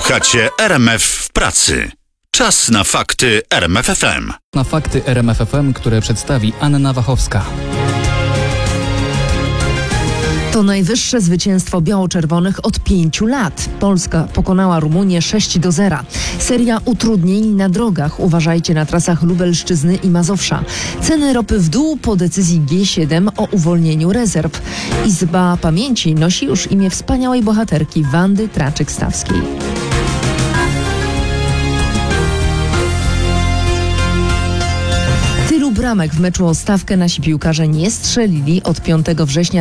Słuchacie RMF w pracy. Czas na fakty RMF FM. Na fakty RMF FM, które przedstawi Anna Wachowska. To najwyższe zwycięstwo biało-czerwonych od 5 lat. Polska pokonała Rumunię 6-0. Seria utrudnień na drogach. Uważajcie na trasach Lubelszczyzny i Mazowsza. Ceny ropy w dół po decyzji G7 o uwolnieniu rezerw. Izba Pamięci nosi już imię wspaniałej bohaterki Wandy Traczyk-Stawskiej. Bramek w meczu o stawkę nasi piłkarze nie strzelili od 5 września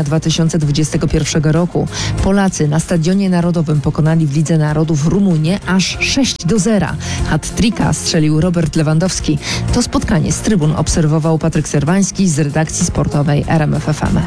2021 roku. Polacy na Stadionie Narodowym pokonali w Lidze Narodów Rumunię aż 6-0. Hat-tricka strzelił Robert Lewandowski. To spotkanie z trybun obserwował Patryk Serwański z redakcji sportowej RMF FM.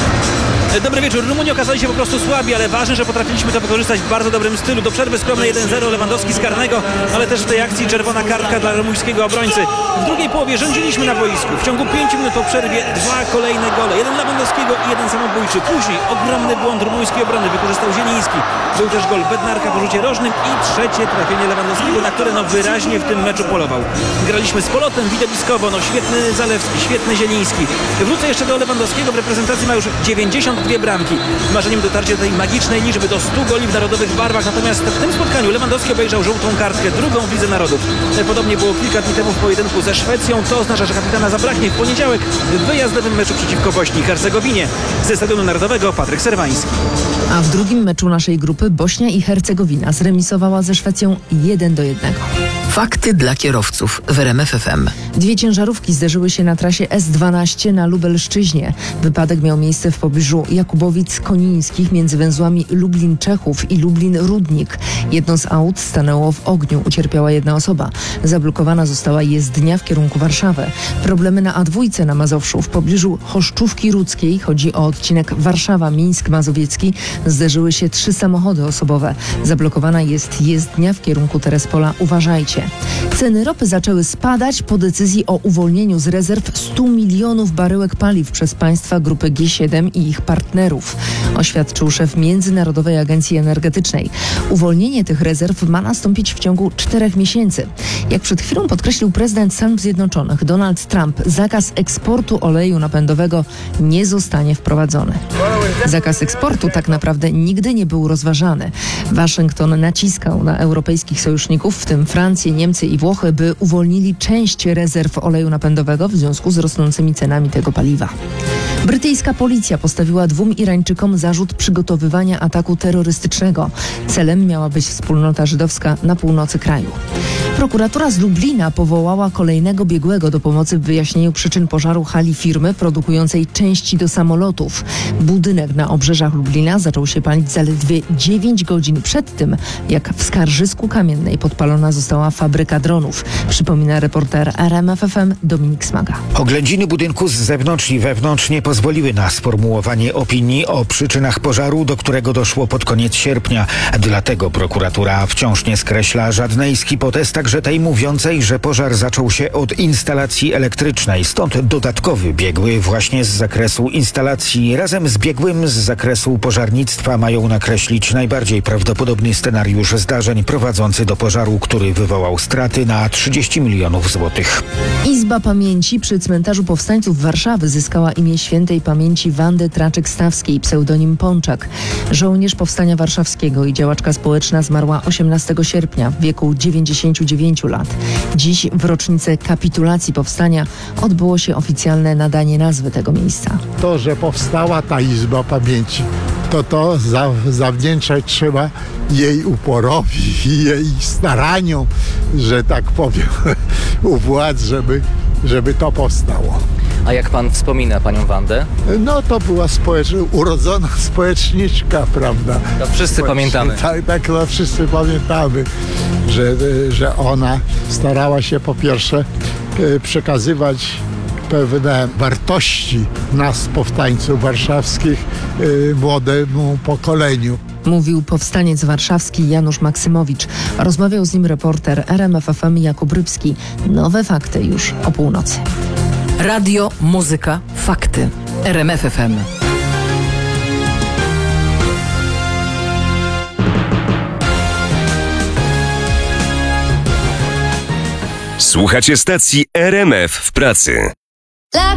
Dobry wieczór. Rumuni okazali się po prostu słabi, ale ważne, że potrafiliśmy to wykorzystać w bardzo dobrym stylu. Do przerwy skromne 1-0 Lewandowski z karnego, ale też w tej akcji czerwona kartka dla rumuńskiego obrońcy. W drugiej połowie rządziliśmy na boisku. W ciągu 5 minut po przerwie 2 kolejne gole. Jeden Lewandowskiego i jeden samobójczy. Później ogromny błąd rumuńskiej obrony wykorzystał Zieliński. Był też gol Bednarka po rzucie rożnym i trzecie trafienie Lewandowskiego, na które wyraźnie w tym meczu polował. Graliśmy z polotem, widowiskowo, świetny Zalewski, świetny Zieliński. Wrócę jeszcze do Lewandowskiego. W reprezentacji ma już 92 bramki. Marzeniem dotarcie do tej magicznej liczby, do 100 goli w narodowych barwach. Natomiast w tym spotkaniu Lewandowski obejrzał żółtą kartkę, drugą w Lidze Narodów. Podobnie było kilka dni temu w pojedynku ze Szwecją. To oznacza, że kapitana zabraknie w poniedziałek w wyjazdowym meczu przeciwko Bośni i Hercegowinie. Ze Stadionu Narodowego Patryk Serwański. A w drugim meczu naszej grupy Bośnia i Hercegowina zremisowała ze Szwecją 1-1. Fakty dla kierowców w RMF FM. 2 ciężarówki zderzyły się na trasie S12 na Lubelszczyźnie. Wypadek miał miejsce w pobliżu Jakubowic-Konińskich między węzłami Lublin-Czechów i Lublin-Rudnik. Jedno z aut stanęło w ogniu. Ucierpiała jedna osoba. Zablokowana została jezdnia w kierunku Warszawy. Problemy na A2 na Mazowszu w pobliżu Choszczówki Rudzkiej, chodzi o odcinek Warszawa-Mińsk Mazowiecki, zderzyły się 3 samochody osobowe. Zablokowana jest jezdnia w kierunku Terespola. Uważajcie. Ceny ropy zaczęły spadać po decyzji o uwolnieniu z rezerw 100 milionów baryłek paliw przez państwa grupy G7 i ich partnerów, oświadczył szef Międzynarodowej Agencji Energetycznej. Uwolnienie tych rezerw ma nastąpić w ciągu 4 miesięcy. Jak przed chwilą podkreślił prezydent Stanów Zjednoczonych Donald Trump, zakaz eksportu oleju napędowego nie zostanie wprowadzony. Zakaz eksportu tak naprawdę nigdy nie był rozważany. Waszyngton naciskał na europejskich sojuszników, w tym Francję, Niemcy i Włochy, by uwolnili część rezerw oleju napędowego w związku z rosnącymi cenami tego paliwa. Brytyjska policja postawiła 2 Irańczykom zarzut przygotowywania ataku terrorystycznego. Celem miała być wspólnota żydowska na północy kraju. Prokuratura z Lublina powołała kolejnego biegłego do pomocy w wyjaśnieniu przyczyn pożaru hali firmy produkującej części do samolotów. Budynek na obrzeżach Lublina zaczął się palić zaledwie 9 godzin przed tym, jak w Skarżysku Kamiennej podpalona została fabryka dronów. Przypomina reporter RMF FM Dominik Smaga. Oględziny budynku z zewnątrz i wewnątrz nie pozwoliły na sformułowanie opinii o przyczynach pożaru, do którego doszło pod koniec sierpnia. Dlatego prokuratura wciąż nie skreśla żadnej z hipotez, także tej mówiącej, że pożar zaczął się od instalacji elektrycznej. Stąd dodatkowy biegły właśnie z zakresu instalacji razem z biegłym z zakresu pożarnictwa mają nakreślić najbardziej prawdopodobny scenariusz zdarzeń prowadzący do pożaru, który wywołał straty na 30 milionów złotych. Izba Pamięci przy Cmentarzu Powstańców Warszawy zyskała imię świętej pamięci Wandy Traczyk-Stawskiej, pseudonim Pączak. Żołnierz Powstania Warszawskiego i działaczka społeczna zmarła 18 sierpnia w wieku 99 lat. Dziś w rocznicę kapitulacji powstania odbyło się oficjalne nadanie nazwy tego miejsca. To, że powstała ta Izba Pamięci, to zawdzięczać trzeba jej uporowi i jej staraniom, że tak powiem, u władz, żeby to powstało. A jak pan wspomina panią Wandę? No to była urodzona społeczniczka, prawda? To wszyscy pamiętamy. Tak, no wszyscy pamiętamy, że ona starała się po pierwsze przekazywać pewne wartości nas, powstańców warszawskich, młodemu pokoleniu. Mówił powstaniec warszawski Janusz Maksymowicz. Rozmawiał z nim reporter RMF FM Jakub Rybski. Nowe fakty już o północy. Radio, muzyka, fakty. RMF FM. Słuchacie stacji RMF w pracy.